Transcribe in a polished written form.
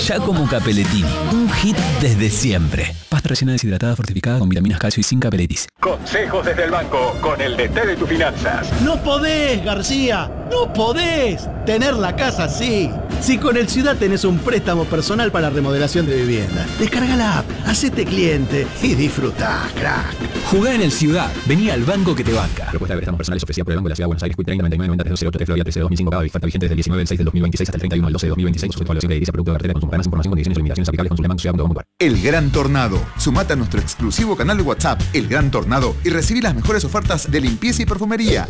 Giacomo Cappellettini, un hit desde siempre. Pasta rellena deshidratada fortificada con vitaminas, calcio y zinc Cappelletis. Consejos desde el banco con el DT de tus finanzas. No podés, García, no podés tener la casa así. Si con el Ciudad tenés un préstamo personal para remodelación de vivienda, descarga la app, hacete cliente y disfrutá, crack. Jugá en el Ciudad, vení al banco que te banca. Propuesta de préstamos personales ofrecida por el Banco de la Ciudad de Buenos Aires, 30 99 90 308 Florida 13 de 2005, paga oferta vigente desde el 19 del 6 del 2026 hasta el 31 del 12 de 2026, sujeto a evaluación de edilicia, producto de cartera, consumo. Más información, condiciones y limitaciones aplicables. Consulte banco. El Gran Tornado. Sumate a nuestro exclusivo canal de WhatsApp, El Gran Tornado, y recibí las mejores ofertas de limpieza y perfumería.